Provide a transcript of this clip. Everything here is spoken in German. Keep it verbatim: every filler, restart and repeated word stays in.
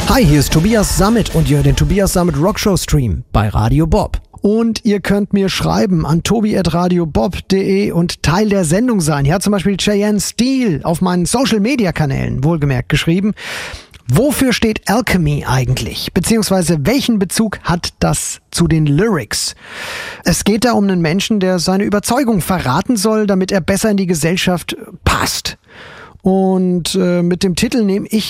Hi, hier ist Tobias Sammet und ihr hört den Tobias Sammet Rockshow Stream bei Radio Bob. Und ihr könnt mir schreiben an tobi at radio bob punkt de und Teil der Sendung sein. Hier hat zum Beispiel Cheyenne Steele auf meinen Social-Media-Kanälen wohlgemerkt geschrieben: Wofür steht Alchemy eigentlich? Beziehungsweise welchen Bezug hat das zu den Lyrics? Es geht da um einen Menschen, der seine Überzeugung verraten soll, damit er besser in die Gesellschaft passt. Und äh, mit dem Titel nehme ich